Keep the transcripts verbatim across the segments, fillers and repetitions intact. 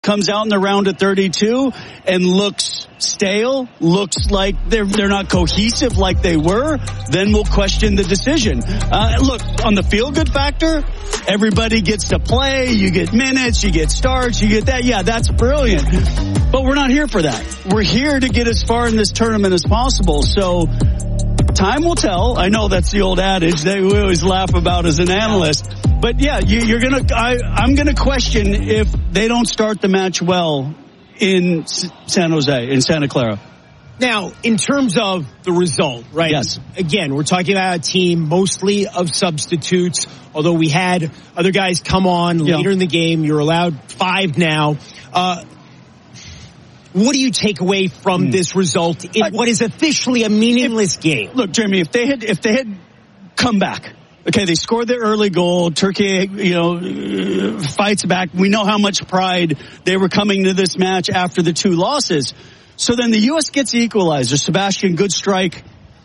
comes out in the round of thirty-two and looks stale, looks like they're they're not cohesive like they were, then we'll question the decision. Uh, look, on the feel-good factor, everybody gets to play, you get minutes, you get starts, you get that. Yeah, that's brilliant. But we're not here for that. We're here to get as far in this tournament as possible. So time will tell. I know that's the old adage that we always laugh about as an analyst. But yeah, you, you're gonna. I, I'm gonna question if they don't start the match well in S- San Jose, in Santa Clara. Now, in terms of the result, right? Yes. Again, we're talking about a team mostly of substitutes. Although we had other guys come on yeah. later in the game, you're allowed five now. Uh, what do you take away from mm. this result in I, what is officially a meaningless if, game? Look, Jeremy, if they had if they had come back. Okay, they scored their early goal. Turkey, you know, fights back. We know how much pride they were coming to this match after the two losses. So then the U S gets the equalizer. Sebastian, good strike.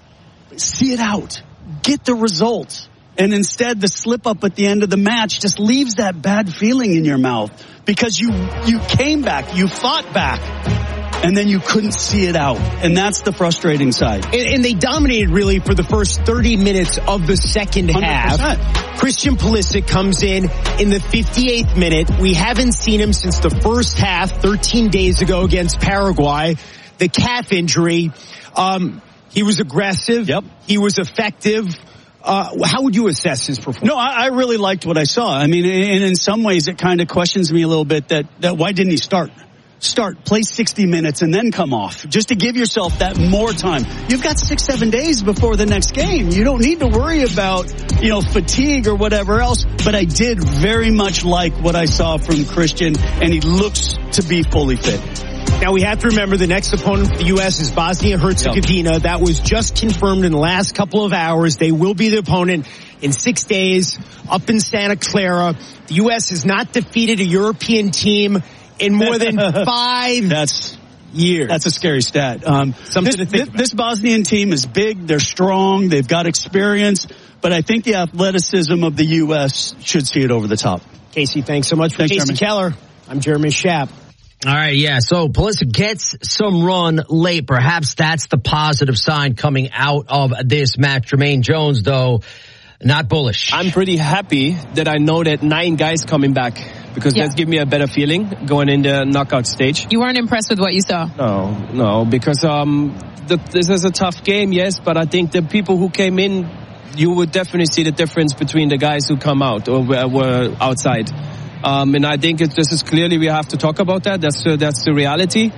See it out. Get the result. And instead, the slip up at the end of the match just leaves that bad feeling in your mouth because you you came back, you fought back. And then you couldn't see it out. And that's the frustrating side. And, and they dominated really for the first thirty minutes of the second one hundred percent. half. Christian Pulisic comes in in the fifty-eighth minute. We haven't seen him since the first half, thirteen days ago against Paraguay. The calf injury. Um, he was aggressive. Yep. He was effective. Uh, how would you assess his performance? No, I, I really liked what I saw. I mean, and in some ways it kind of questions me a little bit that, that why didn't he start? Start, play sixty minutes, and then come off, just to give yourself that more time. You've got six, seven days before the next game. You don't need to worry about, you know, fatigue or whatever else. But I did very much like what I saw from Christian, and he looks to be fully fit. Now, we have to remember the next opponent for the U S is Bosnia-Herzegovina. Yep. That was just confirmed in the last couple of hours. They will be the opponent in six days up in Santa Clara. The U S has not defeated a European team in more than five that's, years. That's a scary stat. Um, Something this, to think this, about. This Bosnian team is big. They're strong. They've got experience. But I think the athleticism of the U S should see it over the top. Casey, thanks so much. For thanks, Casey Jeremy. Keller, I'm Jeremy Schaap. All right, yeah, so Pulisic gets some run late. Perhaps that's the positive sign coming out of this match. Jermaine Jones, though, not bullish. I'm pretty happy that I know that nine guys coming back because yeah. that's given me a better feeling going in the knockout stage. You weren't impressed with what you saw? No, no, because um, the, this is a tough game, yes, but I think the people who came in, you would definitely see the difference between the guys who come out or were, were outside. Um, and I think it, this is clearly we have to talk about that. That's uh, that's the reality.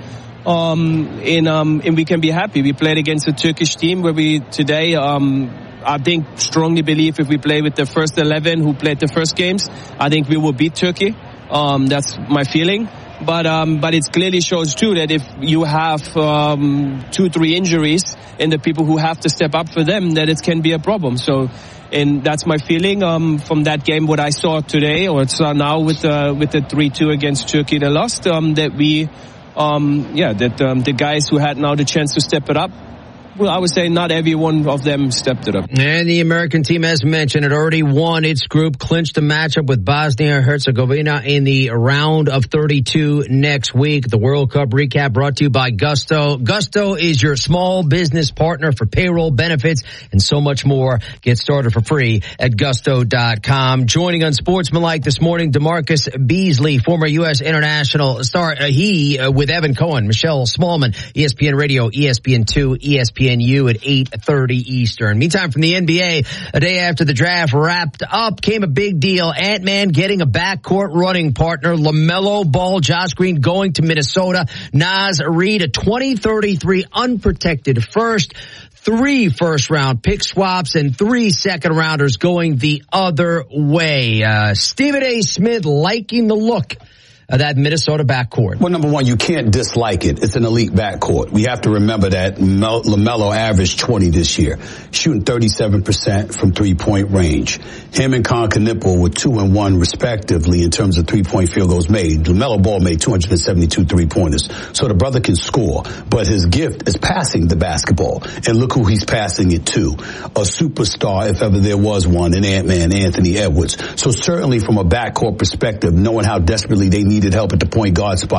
Um, and, um, and we can be happy. We played against a Turkish team where we today, um, I think, strongly believe if we play with the first eleven who played the first games, I think we will beat Turkey. Um, that's my feeling. But um, but it clearly shows too that if you have um, two, three injuries and the people who have to step up for them, that it can be a problem. So, and that's my feeling um, from that game. What I saw today, or saw now with uh, with the three two against Turkey, they lost. Um, that we, um, yeah, that um, the guys who had now the chance to step it up. Well, I would say not every one of them stepped it up. And the American team, as mentioned, had already won its group, clinched a matchup with Bosnia-Herzegovina in the round of thirty-two next week. The World Cup recap brought to you by Gusto. Gusto is your small business partner for payroll, benefits, and so much more. Get started for free at gusto dot com. Joining Unsportsmanlike this morning, DeMarcus Beasley, former U S international star. Uh, he, uh, with Evan Cohen, Michelle Smallman, E S P N Radio, E S P N two, E S P N U at eight thirty Eastern. Meantime, from the N B A, a day after the draft wrapped up, came a big deal. Ant-Man getting a backcourt running partner. LaMelo Ball, Josh Green going to Minnesota. Naz Reid, a twenty thirty-three unprotected first. Three first-round pick swaps and three second-rounders going the other way. Uh, Stephen A. Smith liking the look of that Minnesota backcourt. Well, number one, you can't dislike it. It's an elite backcourt. We have to remember that Mel- LaMelo averaged twenty this year, shooting thirty-seven percent from three-point range. Him and Con Knipple were two and one respectively in terms of three-point field goals made. LaMelo Ball made two hundred seventy-two three-pointers. So the brother can score, but his gift is passing the basketball. And look who he's passing it to. A superstar, if ever there was one, in Ant-Man, Anthony Edwards. So certainly from a backcourt perspective, knowing how desperately they need needed help at the point guard spot.